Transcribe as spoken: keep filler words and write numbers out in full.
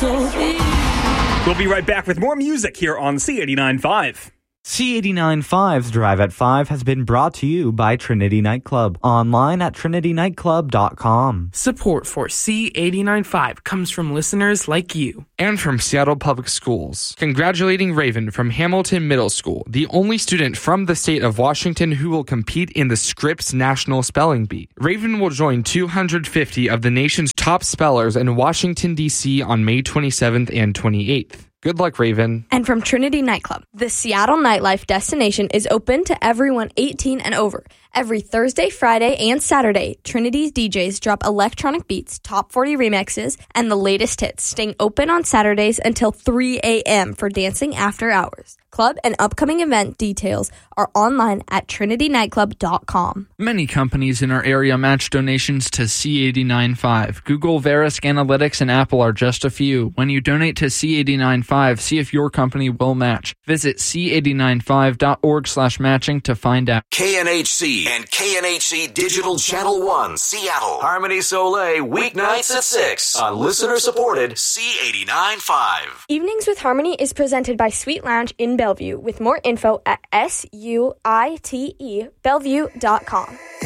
so deep. We'll be right back with more music here on C eighty-nine point five. C eighty-nine point five's Drive at five has been brought to you by Trinity Nightclub. Online at trinity nightclub dot com. Support for C eighty-nine point five comes from listeners like you. And from Seattle Public Schools. Congratulating Raven from Hamilton Middle School, the only student from the state of Washington who will compete in the Scripps National Spelling Bee. Raven will join two hundred fifty of the nation's top spellers in Washington, D C on May twenty-seventh and twenty-eighth. Good luck, Raven. And from Trinity Nightclub, the Seattle nightlife destination is open to everyone eighteen and over. Every Thursday, Friday, and Saturday, Trinity's D Js drop electronic beats, top forty remixes, and the latest hits, staying open on Saturdays until three a.m. for dancing after hours. Club and upcoming event details are online at trinity nightclub dot com. Many companies in our area match donations to C eighty-nine point five. Google, Verisk Analytics, and Apple are just a few. When you donate to C eighty-nine point five, see if your company will match. Visit c eighty-nine five dot org slash matching to find out. K N H C and K N H C Digital Channel one, Seattle. Harmony Soleil, weeknights at six on listener-supported C eighty-nine point five. Evenings with Harmony is presented by Sweet Lounge in Bellevue. With more info at S U I T E Bellevue dot com.